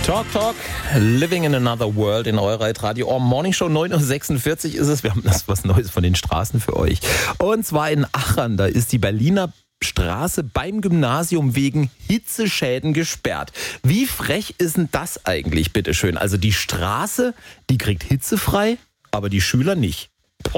Talk, Living in Another World in Eure Radio. Oh, Morning Show 9.46 Uhr ist es. Wir haben das was Neues von den Straßen für euch. Und zwar in Achern, da ist die Berliner Straße beim Gymnasium wegen Hitzeschäden gesperrt. Wie frech ist denn das eigentlich, bitteschön? Also die Straße, die kriegt hitzefrei, aber die Schüler nicht.